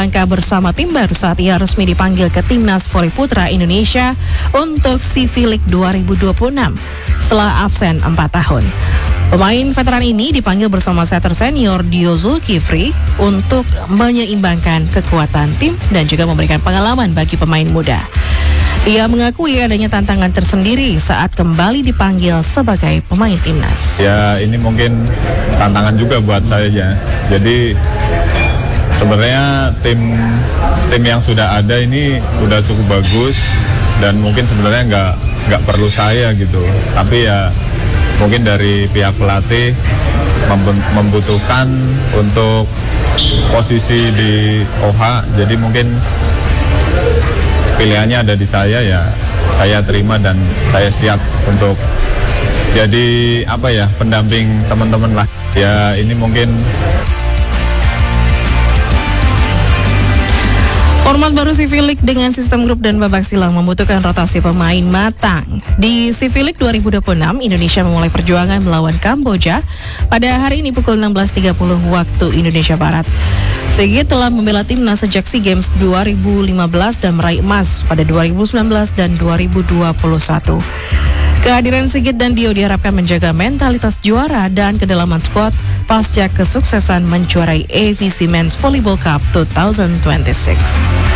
langkah bersama tim baru saat ia resmi dipanggil ke Timnas Voli Putra Indonesia untuk C-League 2026 setelah absen 4 tahun. Pemain veteran ini dipanggil bersama setter senior Dio Zulkifli untuk menyeimbangkan kekuatan tim dan juga memberikan pengalaman bagi pemain muda. Ia mengakui adanya tantangan tersendiri saat kembali dipanggil sebagai pemain timnas. Ya, ini mungkin tantangan juga buat saya ya. Jadi sebenarnya tim yang sudah ada ini udah cukup bagus dan mungkin sebenarnya nggak perlu saya gitu. Tapi ya mungkin dari pihak pelatih membutuhkan untuk posisi di OH. Jadi mungkin pilihannya ada di saya, ya saya terima dan saya siap untuk jadi pendamping teman-teman lah. Ya ini mungkin format baru C-League dengan sistem grup dan babak silang membutuhkan rotasi pemain matang. Di C-League 2026, Indonesia memulai perjuangan melawan Kamboja pada hari ini pukul 16.30 waktu Indonesia Barat. Sigit telah membela timnas sejak SEA Games 2015 dan meraih emas pada 2019 dan 2021. Kehadiran Sigit dan Dio diharapkan menjaga mentalitas juara dan kedalaman skuad pasca kesuksesan menjuarai AFC Men's Volleyball Cup 2026.